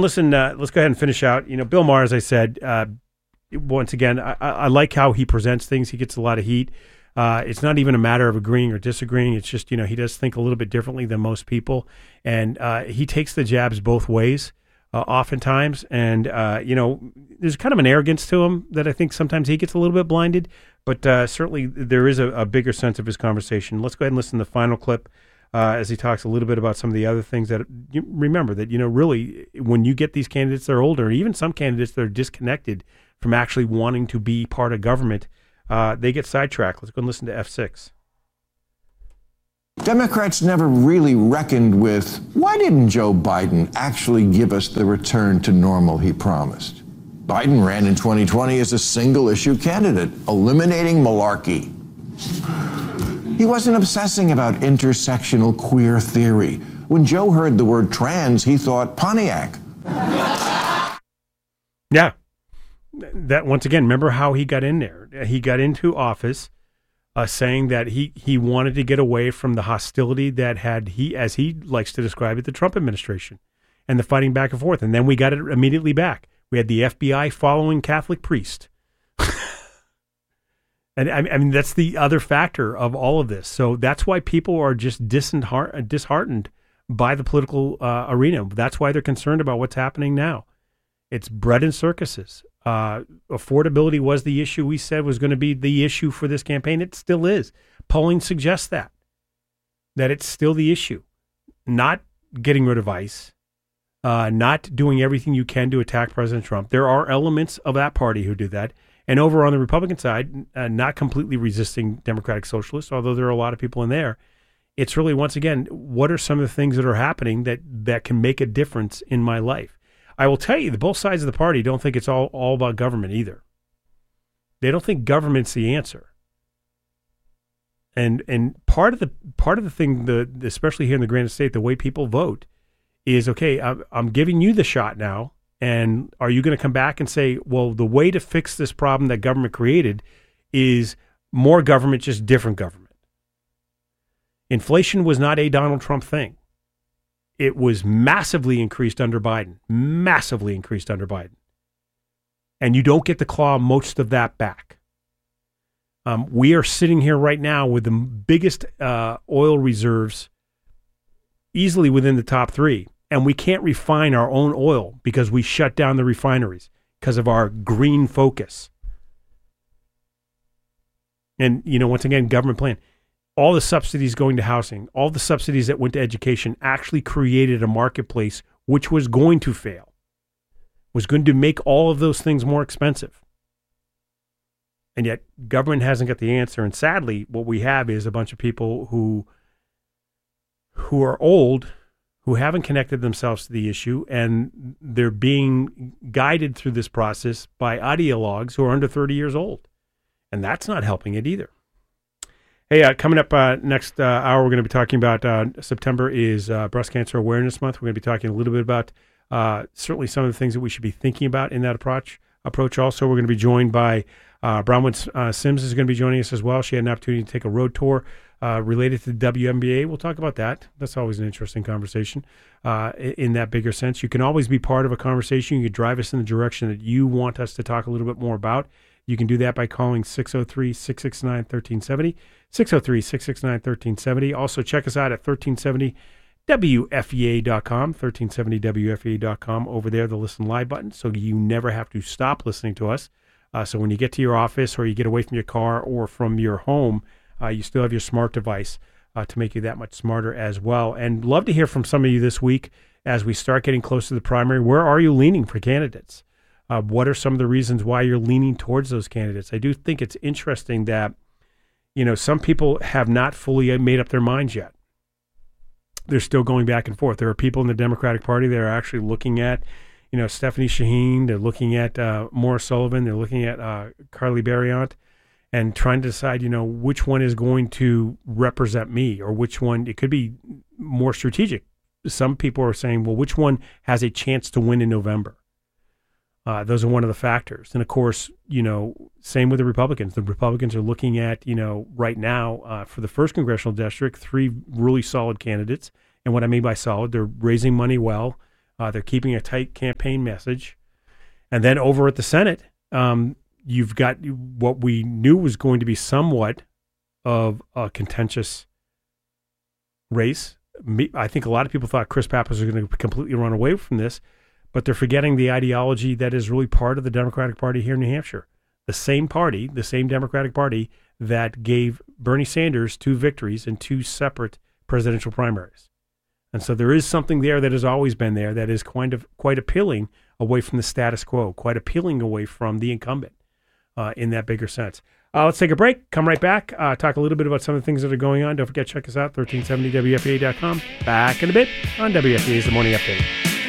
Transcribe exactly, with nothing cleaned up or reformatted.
listen. Uh, let's go ahead and finish out. You know, Bill Maher, as I said, uh, once again, I, I like how he presents things. He gets a lot of heat. Uh, it's not even a matter of agreeing or disagreeing. It's just, you know, he does think a little bit differently than most people. And uh, he takes the jabs both ways uh, oftentimes. And, uh, you know, there's kind of an arrogance to him that I think sometimes he gets a little bit blinded. But uh, certainly there is a, a bigger sense of his conversation. Let's go ahead and listen to the final clip uh, as he talks a little bit about some of the other things that you remember that, you know, really when you get these candidates that are older, even some candidates that are disconnected from actually wanting to be part of government, Uh, they get sidetracked. Let's go and listen to F six. Democrats never really reckoned with, why didn't Joe Biden actually give us the return to normal he promised? Biden ran in twenty twenty as a single-issue candidate, eliminating malarkey. He wasn't obsessing about intersectional queer theory. When Joe heard the word trans, he thought Pontiac. Yeah. That once again, remember how he got in there? He got into office uh, saying that he, he wanted to get away from the hostility that had he, as he likes to describe it, the Trump administration and the fighting back and forth. And then we got it immediately back. We had the F B I following Catholic priest. and I, I mean, that's the other factor of all of this. So that's why people are just disheart- disheartened by the political uh, arena. That's why they're concerned about what's happening now. It's bread and circuses. Uh, affordability was the issue we said was going to be the issue for this campaign. It still is. Polling suggests that, that it's still the issue. Not getting rid of ICE, uh, not doing everything you can to attack President Trump. There are elements of that party who do that. And over on the Republican side, uh, not completely resisting Democratic Socialists, although there are a lot of people in there. It's really, once again, what are some of the things that are happening that, that can make a difference in my life? I will tell you that both sides of the party don't think it's all, all about government either. They don't think government's the answer. And and part of the part of the thing, the especially here in the Granite State, the way people vote is, okay, I'm, I'm giving you the shot now, and are you going to come back and say, well, the way to fix this problem that government created is more government, just different government. Inflation was not a Donald Trump thing. It was massively increased under Biden, massively increased under Biden. And you don't get to claw most of that back. Um, we are sitting here right now with the biggest uh, oil reserves easily within the top three. And we can't refine our own oil because we shut down the refineries because of our green focus. And, you know, once again, government plan. All the subsidies going to housing, all the subsidies that went to education actually created a marketplace which was going to fail, was going to make all of those things more expensive. And yet government hasn't got the answer. And sadly, what we have is a bunch of people who who are old, who haven't connected themselves to the issue, and they're being guided through this process by ideologues who are under thirty years old. And that's not helping it either. Hey, uh, coming up uh, next uh, hour, we're going to be talking about uh, September is uh, Breast Cancer Awareness Month. We're going to be talking a little bit about uh, certainly some of the things that we should be thinking about in that approach. Approach. Also, we're going to be joined by uh, Bronwyn uh, Sims is going to be joining us as well. She had an opportunity to take a road tour uh, related to the W N B A. We'll talk about that. That's always an interesting conversation uh, in that bigger sense. You can always be part of a conversation. You can drive us in the direction that you want us to talk a little bit more about. You can do that by calling six oh three, six six nine, one three seven oh, six oh three, six six nine, one three seven oh. Also, check us out at thirteen seventy W F E A dot com, thirteen seventy W F E A dot com. Over there, the Listen Live button, so you never have to stop listening to us. Uh, so when you get to your office or you get away from your car or from your home, uh, you still have your smart device uh, to make you that much smarter as well. And love to hear from some of you this week as we start getting close to the primary. Where are you leaning for candidates? Uh, what are some of the reasons why you're leaning towards those candidates? I do think it's interesting that, you know, some people have not fully made up their minds yet. They're still going back and forth. There are people in the Democratic Party that are actually looking at, you know, Stephanie Shaheen. They're looking at uh, Maura Sullivan. They're looking at uh, Carly Berriant and trying to decide, you know, which one is going to represent me or which one. It could be more strategic. Some people are saying, well, which one has a chance to win in November? Uh, those are one of the factors. And, of course, you know, same with the Republicans. The Republicans are looking at, you know, right now uh, for the first congressional district, three really solid candidates. And what I mean by solid, they're raising money well. Uh, they're keeping a tight campaign message. And then over at the Senate, um, you've got what we knew was going to be somewhat of a contentious race. Me, I think a lot of people thought Chris Pappas was going to completely run away from this, but they're forgetting the ideology that is really part of the Democratic Party here in New Hampshire. The same party, the same Democratic Party that gave Bernie Sanders two victories in two separate presidential primaries. And so there is something there that has always been there that is kind of quite appealing away from the status quo, quite appealing away from the incumbent uh, in that bigger sense. Uh, let's take a break. Come right back. Uh, talk a little bit about some of the things that are going on. Don't forget, check us out, thirteen seventy W F A A dot com. Back in a bit on W F A A's The Morning Update.